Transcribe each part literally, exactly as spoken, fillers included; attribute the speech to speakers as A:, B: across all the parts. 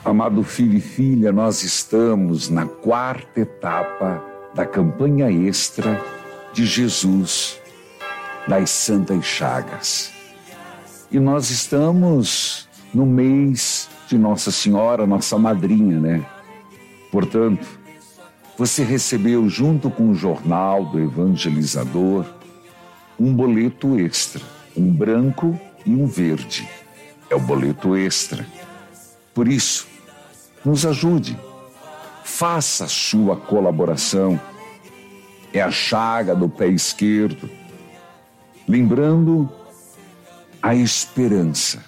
A: Amado filho e filha, nós estamos na quarta etapa da campanha extra de Jesus das Santas Chagas. E nós estamos no mês de Nossa Senhora, nossa madrinha, né? Portanto, você recebeu junto com o jornal do evangelizador um boleto extra, um branco e um verde. É o boleto extra. Por isso, nos ajude, faça a sua colaboração. É a chaga do pé esquerdo, lembrando a esperança.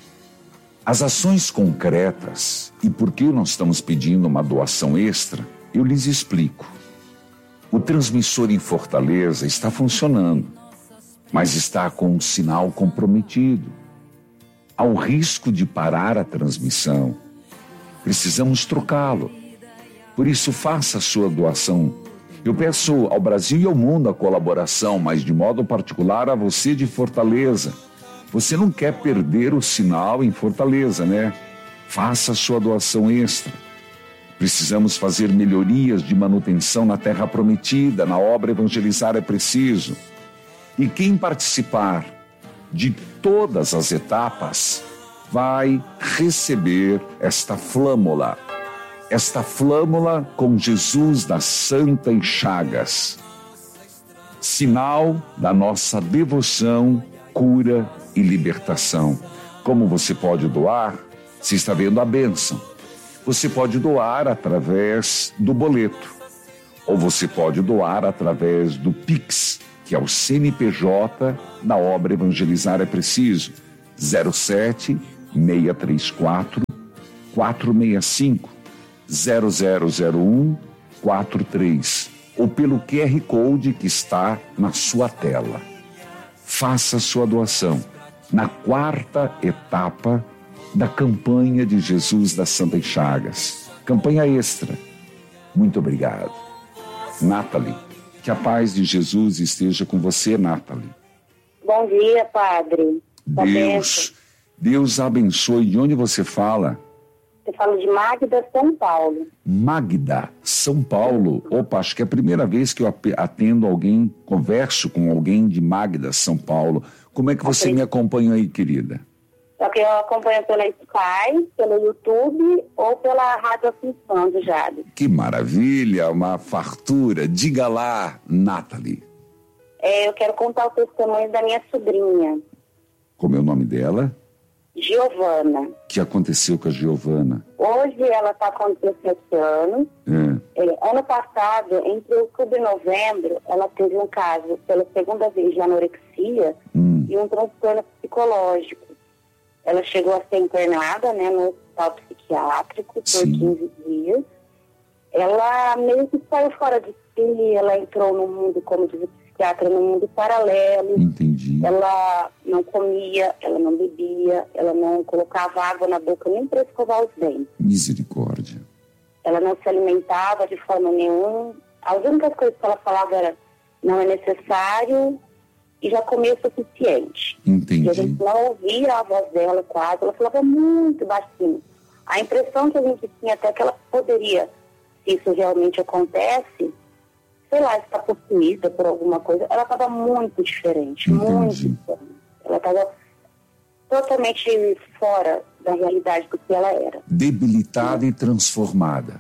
A: As ações concretas e por que nós estamos pedindo uma doação extra, eu lhes explico. O transmissor em Fortaleza está funcionando, mas está com um sinal comprometido. Há o risco de parar a transmissão. Precisamos trocá-lo. Por isso, faça a sua doação. Eu peço ao Brasil e ao mundo a colaboração, mas de modo particular a você de Fortaleza. Você não quer perder o sinal em Fortaleza, né? Faça a sua doação extra. Precisamos fazer melhorias de manutenção na Terra Prometida, na obra Evangelizar é Preciso. E quem participar de todas as etapas vai receber esta flâmula, esta flâmula com Jesus das Santas Chagas, sinal da nossa devoção, cura e libertação. Como você pode doar? Você está vendo a bênção. Você pode doar através do boleto, ou você pode doar através do Pix, que é o C N P J da obra Evangelizar é Preciso, zero sete, seis três quatro, quatro seis cinco, zero zero zero um, quatro três, ou pelo Q R Code que está na sua tela. Faça sua doação na quarta etapa da campanha de Jesus das Santas Chagas. Campanha extra. Muito obrigado. Nathalie, que a paz de Jesus esteja com você, Nathalie.
B: Bom dia, padre.
A: Deus, Deus abençoe. De onde você fala?
B: Eu falo de Magda, São Paulo.
A: Magda, São Paulo. Opa, acho que é a primeira vez que eu atendo alguém, converso com alguém de Magda, São Paulo. Como é que você
B: okay.
A: me acompanha aí, querida?
B: Só que eu acompanho pela Sky, pelo YouTube ou pela Rádio Assunção do Jade.
A: Que maravilha, uma fartura. Diga lá, Nathalie.
B: É, eu quero contar o testemunho da minha sobrinha.
A: Como é o nome dela?
B: Giovana.
A: O que aconteceu com a Giovana?
B: Hoje ela está com dezessete anos. É. É, ano passado, entre outubro e novembro, ela teve um caso pela segunda vez de anorexia hum. e um transtorno psicológico. Ela chegou a ser internada, né, no hospital psiquiátrico por Sim. quinze dias. Ela meio que saiu fora de si, ela entrou no mundo, como diz o psiquiatra, no mundo paralelo.
A: Entendi.
B: Ela não comia, ela não bebia, ela não colocava água na boca nem para escovar os dentes.
A: Misericórdia.
B: Ela não se alimentava de forma nenhuma. As únicas coisas que ela falava era não é necessário e já comia o suficiente.
A: Entendi.
B: E a gente não ouvia a voz dela quase, ela falava muito baixinho. A impressão que a gente tinha até que ela poderia, se isso realmente acontece, sei lá, está possuída por alguma coisa, ela estava muito diferente,
A: Entendi.
B: muito diferente. Ela estava totalmente fora da realidade do que ela era.
A: Debilitada é. e transformada.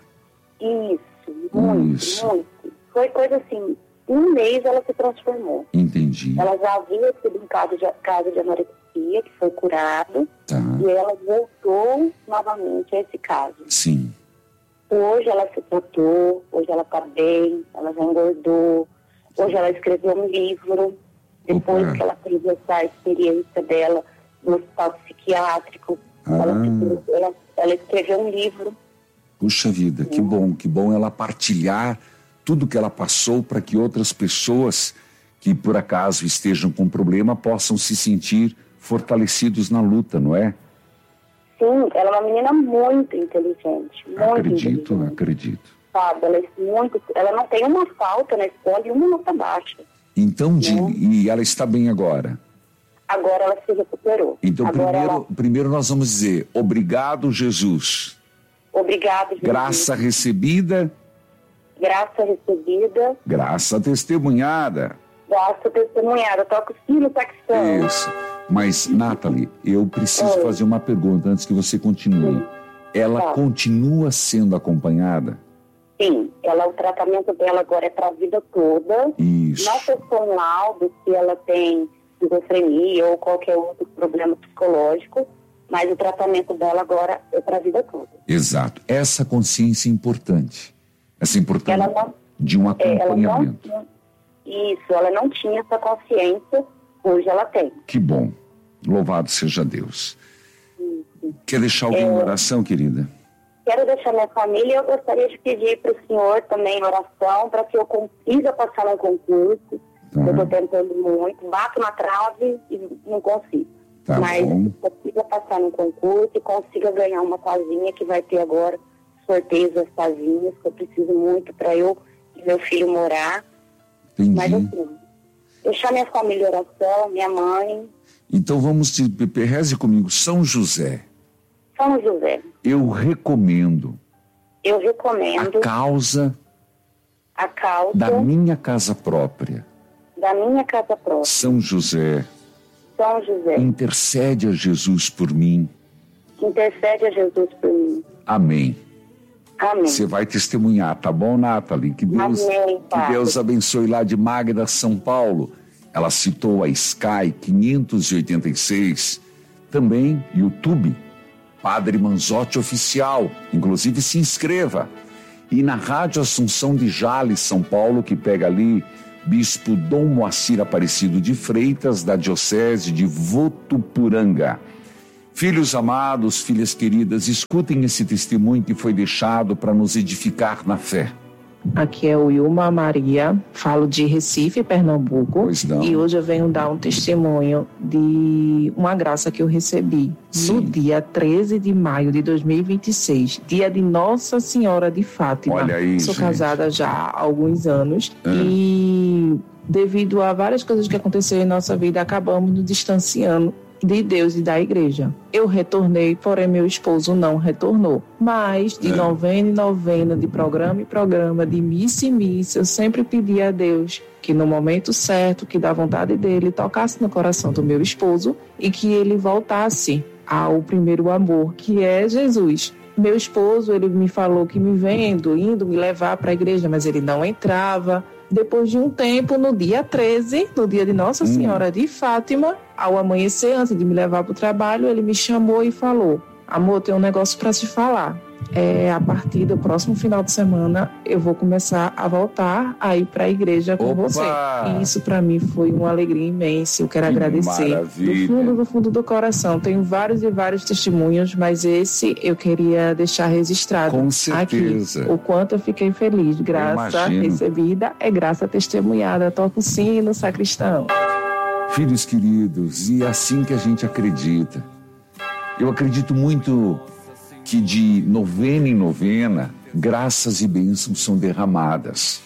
B: Isso, muito,
A: Isso.
B: muito. Foi coisa assim, um mês ela se transformou.
A: Entendi.
B: Ela já havia sido em caso de, caso de anorexia, que foi curado,
A: tá.
B: e ela voltou novamente a esse caso.
A: Sim.
B: Hoje ela se tratou, hoje ela está bem, ela já engordou, hoje ela escreveu um livro, depois Opa. que ela fez essa experiência dela no hospital psiquiátrico,
A: ah.
B: ela, ela, ela escreveu um livro.
A: Puxa vida, que bom, que bom ela partilhar tudo que ela passou para que outras pessoas que por acaso estejam com problema possam se sentir fortalecidos na luta, não é?
B: Sim, ela é uma menina muito inteligente, muito
A: acredito,
B: inteligente.
A: Acredito,
B: Sabe, ela é muito, ela não tem uma falta na escola e uma nota baixa.
A: Então, de, e ela está bem agora?
B: Agora ela se recuperou.
A: Então,
B: agora
A: primeiro,
B: ela...
A: primeiro nós vamos dizer, obrigado, Jesus.
B: Obrigada, Jesus.
A: Graça recebida.
B: Graça recebida.
A: Graça testemunhada.
B: Graça testemunhada. Toca o sino, sacristão.
A: Isso. Mas, Nathalie, eu preciso Oi. fazer uma pergunta antes que você continue. Sim. Ela tá. continua sendo acompanhada?
B: Sim. Ela, o tratamento dela agora é para a vida toda.
A: Isso.
B: Não testou um laudo se ela tem esquizofrenia ou qualquer outro problema psicológico, mas o tratamento dela agora é para a vida toda.
A: Exato. Essa consciência é importante. Essa importância
B: não,
A: de um acompanhamento.
B: É, ela não, isso, ela não tinha essa consciência, hoje ela tem.
A: Que bom. Louvado seja Deus. Isso. Quer deixar alguém em é, oração, querida?
B: Quero deixar minha família e eu gostaria de pedir para o senhor também oração para que eu consiga passar no concurso. Tá. Eu estou tentando muito, bato na trave e não consigo.
A: Tá
B: Mas
A: bom.
B: consiga passar no concurso e consiga ganhar uma casinha que vai ter agora sorteios das casinhas, que eu preciso muito para eu e meu filho morar.
A: Entendi.
B: Mas assim, deixar minha família em oração, minha mãe.
A: Então vamos, te, reze comigo, São José.
B: São José.
A: Eu recomendo.
B: Eu recomendo.
A: A causa.
B: A causa.
A: Da minha casa própria.
B: Da minha casa própria.
A: São José.
B: São José.
A: Intercede a Jesus por mim.
B: Intercede a Jesus por mim.
A: Amém.
B: Amém.
A: Você vai testemunhar, tá bom, Nathalie? Que Deus,
B: Amém,
A: que Deus abençoe lá de Magda, São Paulo. Ela citou a Sky quinhentos e oitenta e seis. Também YouTube, Padre Manzotti Oficial. Inclusive se inscreva. E na Rádio Assunção de Jales, São Paulo, que pega ali Bispo Dom Moacir Aparecido de Freitas, da Diocese de Votuporanga. Filhos amados, filhas queridas, escutem esse testemunho que foi deixado para nos edificar na fé.
C: Aqui é o Ilma Maria, falo de Recife, Pernambuco.
A: Pois não.
C: E hoje eu venho dar um testemunho de uma graça que eu recebi. Sim. No dia treze de maio de dois mil e vinte e seis, dia de Nossa Senhora de Fátima.
A: Olha aí,
C: Sou
A: gente.
C: casada já há alguns anos é. e devido a várias coisas que aconteceram em nossa vida, acabamos nos distanciando de Deus e da igreja. Eu retornei, porém meu esposo não retornou. Mas de é. novena em novena, de programa em programa, de missa em missa, eu sempre pedi a Deus que no momento certo, que da vontade dele, tocasse no coração do meu esposo e que ele voltasse ao primeiro amor, que é Jesus. Meu esposo, ele me falou que me vendo, indo me levar para a igreja, mas ele não entrava. Depois de um tempo, no dia treze, no dia de Nossa Senhora hum. de Fátima, ao amanhecer, antes de me levar para o trabalho, ele me chamou e falou: amor, tem um negócio para te falar. É, a partir do próximo final de semana, eu vou começar a voltar a ir para a igreja com
A: Opa!
C: você. E isso para mim foi uma alegria imensa. Eu quero que agradecer
A: maravilha.
C: do fundo, do fundo do coração. Tenho vários e vários testemunhos, mas esse eu queria deixar registrado.
A: Com certeza.
C: Aqui, o quanto eu fiquei feliz. Graça recebida é graça testemunhada. Toca o sino, sacristão.
A: Filhos queridos, e é assim que a gente acredita. Eu acredito muito que de novena em novena, graças e bênçãos são derramadas.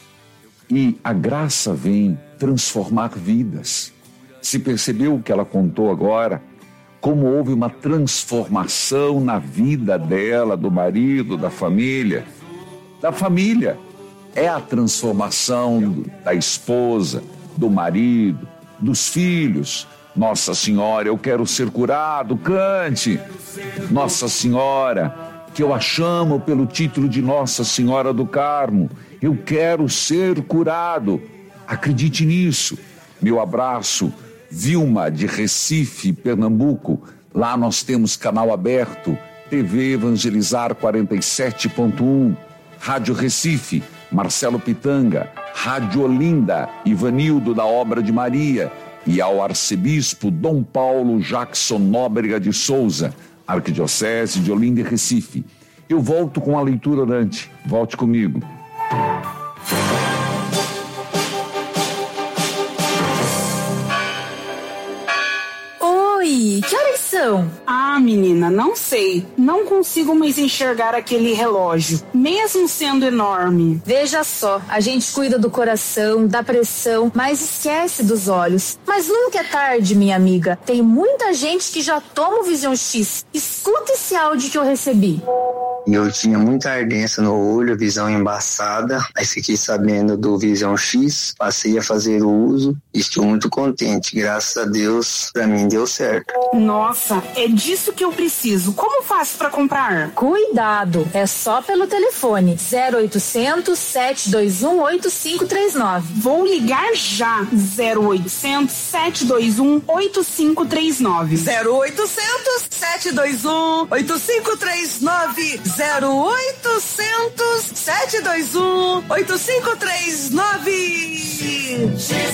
A: E a graça vem transformar vidas. Se percebeu o que ela contou agora? Como houve uma transformação na vida dela, do marido, da família. Da família. É a transformação da esposa, do marido, dos filhos. Nossa Senhora, eu quero ser curado, cante. Nossa Senhora, que eu a chamo pelo título de Nossa Senhora do Carmo, eu quero ser curado. Acredite nisso. Meu abraço, Vilma de Recife, Pernambuco. Lá nós temos canal aberto, T V Evangelizar quarenta e sete ponto um, Rádio Recife, Marcelo Pitanga, Rádio Olinda, Ivanildo da Obra de Maria, e ao arcebispo Dom Paulo Jackson Nóbrega de Souza, Arquidiocese de Olinda e Recife. Eu volto com a leitura orante. Volte comigo.
D: Oi, que horas são? coração.
E: Ah, menina, não sei. Não consigo mais enxergar aquele relógio, mesmo sendo enorme.
D: Veja só, a gente cuida do coração, da pressão, mas esquece dos olhos. Mas nunca é tarde, minha amiga. Tem muita gente que já toma o Vision X. Escuta esse áudio que eu recebi.
F: Eu tinha muita ardência no olho, visão embaçada, mas fiquei sabendo do Vision X, passei a fazer o uso e estou muito contente. Graças a Deus, pra mim deu certo.
E: Nossa, é disso que eu preciso. Como faço pra comprar?
D: Cuidado, é só pelo telefone zero oitocentos, sete dois um, oito cinco três nove.
E: Vou ligar já. zero oitocentos, sete dois um, oito cinco três nove.
G: zero oitocentos, sete dois um, oito cinco três nove. zero oitocentos, sete dois um, oito cinco três nove.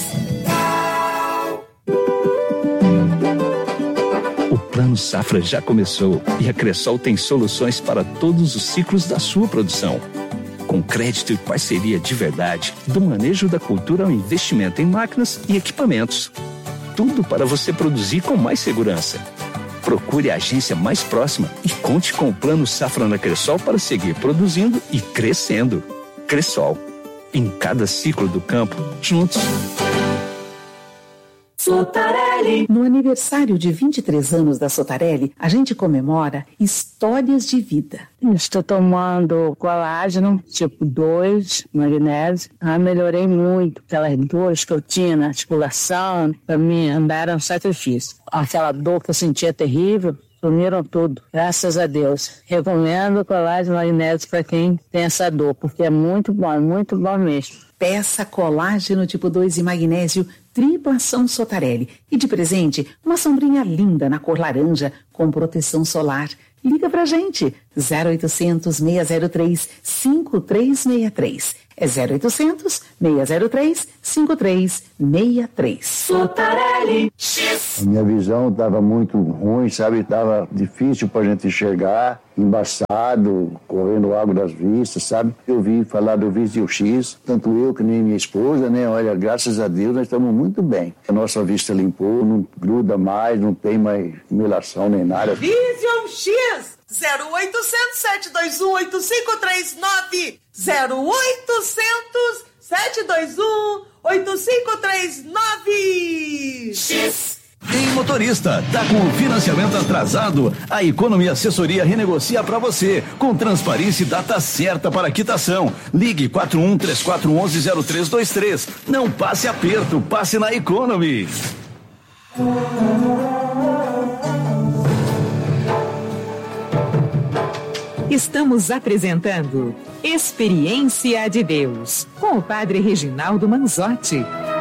H: O Plano Safra já começou e a Cressol tem soluções para todos os ciclos da sua produção. Com crédito e parceria de verdade, do manejo da cultura ao investimento em máquinas e equipamentos. Tudo para você produzir com mais segurança. Procure a agência mais próxima e conte com o Plano Safra na Cressol para seguir produzindo e crescendo. Cressol, em cada ciclo do campo, juntos.
I: Sotarelli. No aniversário de vinte e três anos da Sotarelli, a gente comemora histórias de vida.
C: Estou tomando colágeno, tipo dois, magnésio. Ah, melhorei muito. Aquelas dores que eu tinha na articulação, para mim andar era um sacrifício. Aquela dor que eu sentia terrível, sumiram tudo, graças a Deus. Recomendo colágeno magnésio para quem tem essa dor, porque é muito bom, é muito bom mesmo.
I: Peça colágeno tipo dois e magnésio tripla ação Sotarelli. E de presente, uma sombrinha linda na cor laranja com proteção solar. Liga pra gente, zero oitocentos, seis zero três, cinco três seis três. É zero oitocentos, seis zero três, cinco três seis três.
J: Sotarelli X. A minha visão estava muito ruim, sabe? Estava difícil pra gente enxergar, embaçado, correndo água das vistas, sabe? Eu vi falar do Vision X, tanto eu que nem minha esposa, né? Olha, graças a Deus nós estamos muito bem. A nossa vista limpou, não gruda mais, não tem mais melação nem nada.
G: Vision X, zero oitocentos, sete dois um, oito cinco três nove. zero oitocentos, sete dois um, oito cinco três nove. X.
K: Ei, motorista, tá com o financiamento atrasado? A Economy Assessoria renegocia para você, com transparência e data certa para quitação. Ligue quatro um três quatro um um zero três dois três. Não passe aperto, passe na Economy.
L: Estamos apresentando Experiência de Deus, com o Padre Reginaldo Manzotti.